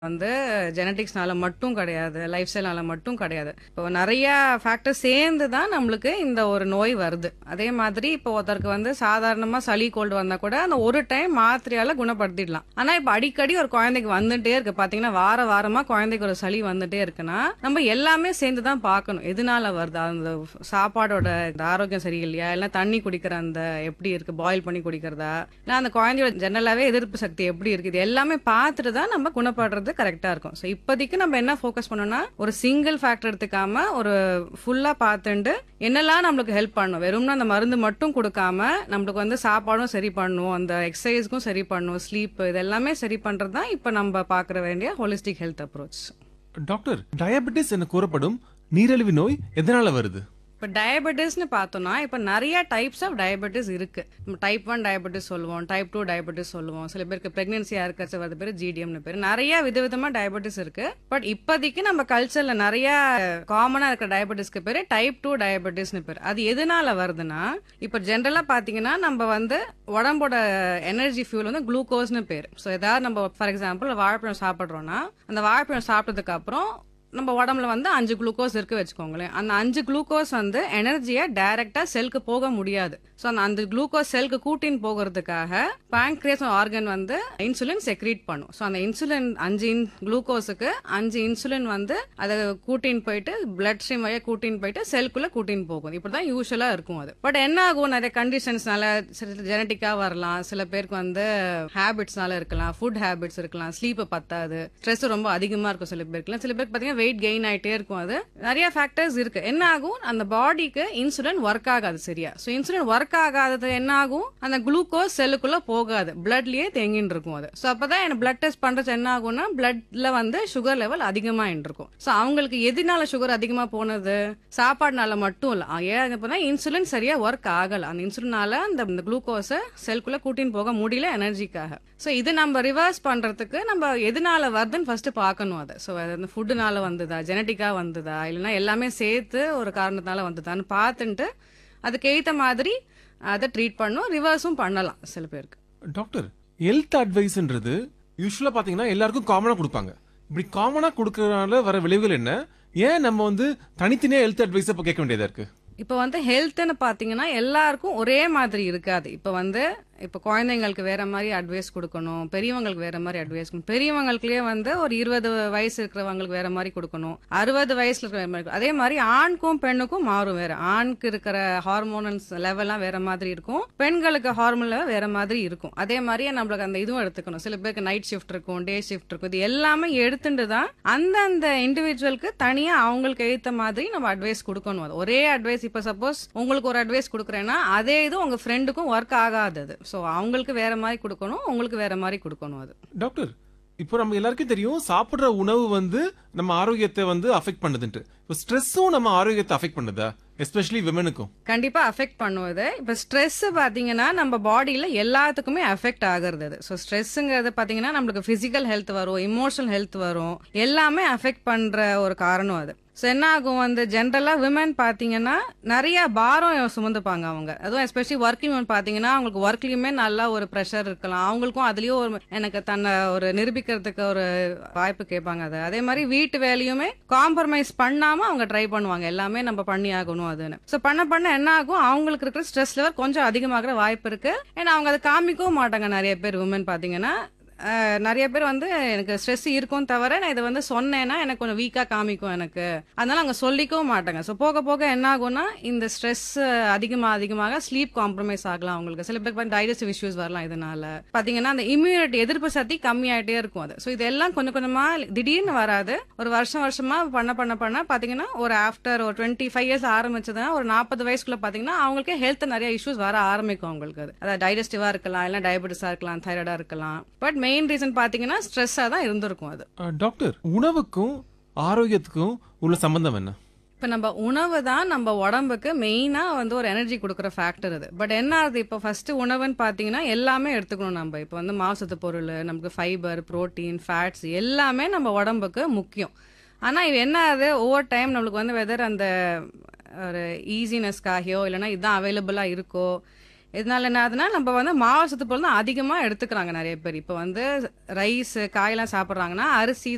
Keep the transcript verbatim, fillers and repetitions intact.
வந்து ஜெனடிக்ஸ்னால மட்டும் கிடையாது, லைஃப் ஸ்டைல்னால மட்டும் கிடையாது. இப்போ நிறைய ஃபேக்டர் சேர்ந்து தான் நம்மளுக்கு இந்த ஒரு நோய் வருது. அதே மாதிரி இப்போ ஒருத்தருக்கு வந்து சாதாரணமா சளி கோல்டு வந்தா கூட அந்த ஒரு டைம் மாத்திரையால குணப்படுத்திடலாம். ஆனா இப்போ அடிக்கடி ஒரு குழந்தைக்கு வந்துட்டே இருக்கு, பாத்தீங்கன்னா வார வாரமா குழந்தைக்கு ஒரு சளி வந்துட்டே இருக்குன்னா நம்ம எல்லாமே சேர்ந்து தான் பார்க்கணும். எதனால வருது, அந்த சாப்பாடோட இந்த ஆரோக்கியம் சரியில்லையா, இல்ல தண்ணி குடிக்கிற அந்த எப்படி இருக்கு, பாயில் பண்ணி குடிக்கிறதா, இல்ல அந்த குழந்தையோட ஜெனரலாவே எதிர்ப்பு சக்தி எப்படி இருக்கு, இது எல்லாமே பார்த்துட்டு தான் நம்ம குணப்படுறது கரெக்டா இருக்கும். சோ இப்போதைக்கு நம்ம என்ன ஃபோக்கஸ் பண்ணோம்னா ஒரு சிங்கிள் ஃபேக்டர் எடுத்துக்காம ஒரு ஃபுல்லா பார்த்துட்டு என்னெல்லாம் நம்மளுக்கு ஹெல்ப் பண்ணும், வெறும்னா அந்த மருந்து மட்டும் கொடுக்காம நம்மளுக்கு வந்து சாப்பாடும் சரி பண்ணும், அந்த எக்ஸசைஸ்க்கும் சரி பண்ணும், ஸ்லீப் இது எல்லாமே சரி பண்றது தான் இப்ப நம்ம பார்க்க வேண்டிய holistic health approach. Doctor, diabetes என கூறப்படும் நீரிழிவு நோய் எதனால வருது? இப்போ டயபெட்டிஸ்னு பார்த்தோம்னா இப்போ நிறைய டைப்ஸ் ஆஃப் டயபெட்டிஸ் இருக்கு. நம்ம டைப் ஒன் டயபெட்டிஸ் சொல்லுவோம், டைப் டூ டயபெட்டிஸ் சொல்லுவோம், சில பேருக்கு பிரெக்னன்சியா இருக்கிறது வருது பேர் ஜிடிஎம்னு பேர். நிறைய விதவிதமா டயபெட்டிஸ் இருக்கு. பட் இப்போதைக்கு நம்ம கல்ச்சர்ல நிறைய காமனா இருக்கிற டயபெட்டிஸ்க்கு பேர் டைப் டூ டயபெட்டிஸ்னு பேர். அது எதனால வருதுன்னா இப்போ ஜென்ரலா பாத்தீங்கன்னா நம்ம வந்து உடம்போட எனர்ஜி ஃபியூல் வந்து குளுக்கோஸ்னு பேர். ஸோ ஏதாவது நம்ம ஃபார் எக்ஸாம்பிள் வாழைப்பழம் சாப்பிட்றோம்னா அந்த வாழைப்பழம் சாப்பிட்டதுக்கு அப்புறம் நம்ம உடம்புல வந்து அஞ்சு குளுக்கோஸ் இருக்கு வச்சுக்கோங்களேன். அந்த அஞ்சு குளுக்கோஸ் வந்து எனர்ஜியை டைரக்டா செல்க்கு போக முடியாது. ஸோ அந்த அந்த குளுக்கோஸ் செல்க்கு கூட்டின்னு போகிறதுக்காக பாங்க்ரியாஸ் ஆர்கன் வந்து இன்சுலின் செக்ரீட் பண்ணும். ஸோ அந்த இன்சுலின் அஞ்சு குளுக்கோஸுக்கு அஞ்சு இன்சுலின் வந்து அதை கூட்டின்னு போயிட்டு பிளட் ஸ்ட்ரீம் வழியா கூட்டின்னு போயிட்டு செல்குள்ள கூட்டின்னு போகும். இப்படிதான் யூஸ்வலா இருக்கும் அது. பட் என்ன ஆகும், நிறைய கண்டிஷன்ஸ்னால ஜெனட்டிக்கா வரலாம், சில பேருக்கு வந்து ஹேபிட்ஸ்னால இருக்கலாம், ஃபுட் ஹேபிட்ஸ் இருக்கலாம், ஸ்லீப் பத்தாது, ஸ்ட்ரெஸ் ரொம்ப அதிகமா இருக்கும் சில பேருக்கு, சில பேருக்கு பாத்தீங்கன்னா வெயிட் கெயின் ஆயிட்டே இருக்கும். அது நிறைய ஃபேக்டர்ஸ் இருக்கு. என்ன ஆகும், அந்த பாடிக்கு இன்சுலின் ஒர்க் ஆகாது சரியா. சோ இன்சுலின் ஒர்க் ஆகாதது என்ன ஆகும், அந்த குளுக்கோஸ் செல்லுக்குள்ள போகாது, பிளட்லயே தேங்கின்னு இருக்கும் அது. சோ அப்பதான் என்ன பிளட் டெஸ்ட் பண்றது என்ன ஆகும்னா பிளட்ல வந்து சுகர் லெவல் அதிகமாயின்னு இருக்கும். சோ அவங்களுக்கு எதனால சுகர் அதிகமா போனது, சாப்பாடுனால மட்டும் இல்ல, ஏன் இன்சுலின் சரியா ஒர்க் ஆகல, அந்த இன்சுலினால அந்த குளுக்கோஸ செல்குள்ள கூட்டின்னு போக முடியல எனர்ஜிக்காக. சோ இது நம்ம ரிவர்ஸ் பண்றதுக்கு நம்ம எதனால வருதுன்னு ஃபர்ஸ்ட் பார்க்கணும் அதை. சோ அது ஃபுட்டுனால வந்ததா, ஜெனட்டிக்கா வந்ததா, இல்லைன்னா எல்லாமே சேர்த்து ஒரு காரணத்தினால வந்ததான்னு பார்த்துட்டு அதுக்கு ஏத்த மாதிரி அதை ட்ரீட் பண்ணும், ரிவர்ஸும் பண்ணலாம் சில பேருக்கு. டாக்டர், ஹெல்த் அட்வைஸ்ன்றது யூஸ்வலா பாத்தீங்கன்னா எல்லாருக்கும் காமனா கொடுப்பாங்க. இப்படி காமனா கொடுக்கறதுனால வர விளைவுகள் என்ன? ஏன் நம்ம வந்து தனித்தனியா ஹெல்த் அட்வைஸ் இப்ப கேட்க வேண்டியதா இருக்கு? இப்ப வந்து ஹெல்த்னு பாத்தீங்கன்னா எல்லாருக்கும் ஒரே மாதிரி இருக்காது. இப்ப வந்து இப்ப குழந்தைங்களுக்கு வேற மாதிரி அட்வைஸ் கொடுக்கணும், பெரியவங்களுக்கு வேற மாதிரி அட்வைஸ் கொடுக்கணும். பெரியவங்களுக்குலயே வந்து ஒரு இருபது வயசு இருக்கிறவங்களுக்கு வேற மாதிரி கொடுக்கணும், அறுபது வயசுல இருக்கிற மாதிரி. அதே மாதிரி ஆணுக்கும் பெண்ணுக்கும் மாறும் வேற. ஆணுக்கு இருக்கிற ஹார்மோனல்ஸ் லெவல்லாம் வேற மாதிரி இருக்கும், பெண்களுக்கு ஹார்மோன் லெவல் வேற மாதிரி இருக்கும். அதே மாதிரியே நம்மளுக்கு அந்த இதுவும் எடுத்துக்கணும். சில பேருக்கு நைட் ஷிஃப்ட் இருக்கும், டே ஷிஃப்ட் இருக்கும். இது எல்லாமே எடுத்துட்டு தான் அந்தந்த இண்டிவிஜுவலுக்கு தனியா அவங்களுக்கு ஏத்த மாதிரி நம்ம அட்வைஸ் கொடுக்கணும். அது ஒரே அட்வைஸ். இப்ப சப்போஸ் உங்களுக்கு ஒரு அட்வைஸ் கொடுக்குறேன்னா அதே இது உங்க ஃப்ரெண்டுக்கும் ஒர்க் ஆகாதது. சோ அவங்களுக்கு வேற மாதிரி கொடுக்கணும், உங்களுக்கு வேற மாதிரி கொடுக்கணும். அது டாக்டர், இப்போ நம்ம எல்லாருக்கும் தெரியும் சாப்பிடுற உணவு வந்து நம்ம ஆரோக்கியத்தை வந்து அஃபெக்ட் பண்ணுதுன்ட்டு. இப்போ ஸ்ட்ரெஸ்ஸும் நம்ம ஆரோக்கியத்தை அஃபெக்ட் பண்ணுதா, எஸ்பெஷலி விமனுக்கும்? கண்டிப்பா அஃபெக்ட் பண்ணுவது. இப்ப ஸ்ட்ரெஸ் பாத்தீங்கன்னா நம்ம பாடியில எல்லாத்துக்குமே அஃபெக்ட் ஆகுறது அது. ஸோ ஸ்ட்ரெஸ்ங்கிறது பாத்தீங்கன்னா நம்மளுக்கு பிசிக்கல் ஹெல்த் வரும், இமோஷனல் ஹெல்த் வரும், எல்லாமே அஃபெக்ட் பண்ற ஒரு காரணம் அது. ஸோ என்ன ஆகும், வந்து ஜென்ரலா விமன் பாத்தீங்கன்னா நிறைய பாரம் சுமந்துப்பாங்க அவங்க. அதுவும் எஸ்பெஷலி ஒர்க்கிங் விமன் பாத்தீங்கன்னா அவங்களுக்கு ஒர்க்லயுமே நல்லா ஒரு ப்ரெஷர் இருக்கலாம், அவங்களுக்கும் அதுலயும் ஒரு எனக்கு தன்னை ஒரு நிரூபிக்கிறதுக்கு ஒரு வாய்ப்பு கேட்பாங்க. அது அதே மாதிரி வீட்டு வேலையுமே காம்ப்ரமைஸ் பண்ணாம அவங்க ட்ரை பண்ணுவாங்க, எல்லாமே நம்ம பண்ணி ஆகணும் அதுன்னு. ஸோ பண்ண பண்ண என்ன ஆகும், அவங்களுக்கு இருக்கிற ஸ்ட்ரெஸ் லெவல் கொஞ்சம் அதிகமாகிற வாய்ப்பு இருக்கு. ஏன்னா அவங்க அதை காமிக்கவும் மாட்டாங்க. நிறைய பேர் விமன் பாத்தீங்கன்னா நிறைய பேர் வந்து எனக்கு ஸ்ட்ரெஸ் இருக்கும் தவிர நான் இதை வந்து சொன்னேன்னா எனக்கு கொஞ்சம் வீக்கா காமிக்கும் எனக்கு, அதனால அவங்க சொல்லிக்கவும் மாட்டாங்க. ஸோ போக போக என்ன ஆகும்னா இந்த ஸ்ட்ரெஸ் அதிகமாக அதிகமாக ஸ்லீப் காம்ப்ரமைஸ் ஆகலாம் அவங்களுக்கு. சில பேருக்கு டைஜஸ்டிவ் இஷ்யூஸ் வரலாம். இதனால பாத்தீங்கன்னா அந்த இம்யூனிட்டி எதிர்ப்பு சக்தி கம்மியாயிட்டே இருக்கும் அது. ஸோ இதெல்லாம் கொஞ்சம் கொஞ்சமா திடீர்னு வராது, ஒரு வருஷம் வருஷமா பண்ண பண்ண பண்ண பாத்தீங்கன்னா ஒரு ஆஃப்டர் ஒரு டுவெண்ட்டி ஃபைவ் இயர்ஸ் ஆரம்பிச்சதுன்னா ஒரு நாற்பது வயசுக்குள்ள பாத்தீங்கன்னா அவங்களுக்கு ஹெல்த் நிறைய இஷ்யூஸ் வர ஆரம்பிக்கும் அவங்களுக்கு. அது அதாவது டைஜஸ்டிவா இருக்கலாம், இல்ல டயபெட்டிஸா இருக்கலாம், தைராய்டா இருக்கலாம். பட் மெயின் ரீசன் பாத்தீங்கன்னா ஸ்ட்ரெஸ்ஸா தான் இருந்திருக்கும் அது. டாக்டர், உணவுக்கும் ஆரோக்கியத்துக்கும் உள்ள சம்பந்தம் என்ன? இப்ப நம்ம உணவு தான் நம்ம உடம்புக்கு மெயினா வந்து ஒரு எனர்ஜி கொடுக்குற ஃபேக்டர் அது. பட் என்ன ஆகுது, இப்போ ஃபர்ஸ்ட் உணவுன்னு பாத்தீங்கன்னா எல்லாமே எடுத்துக்கணும் நம்ம. இப்போ வந்து மாசத்து பொருள், நமக்கு ஃபைபர், புரோட்டீன், ஃபேட்ஸ் எல்லாமே நம்ம உடம்புக்கு முக்கியம். ஆனா இது என்ன ஆகுது, ஓவர் டைம் நம்மளுக்கு வந்து வெதர் அந்த ஒரு ஈஸினஸ்க்காகயோ இல்லைன்னா இதுதான் அவைலபிளா இருக்கோ, இதனால என்ன ஆகுதுன்னா நம்ம வந்து மாவு சத்து பொருள் தான் அதிகமா எடுத்துக்கிறாங்க நிறைய பேர். இப்போ வந்து ரைஸ் காயெல்லாம் சாப்பிட்றாங்கன்னா அரிசி